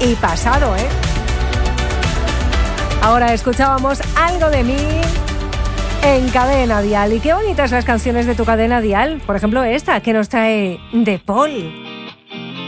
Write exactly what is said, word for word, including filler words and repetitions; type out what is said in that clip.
y pasado, ¿eh? Ahora escuchábamos Algo de mí en Cadena Dial. Y qué bonitas las canciones de tu Cadena Dial. Por ejemplo, esta que nos trae De Paul.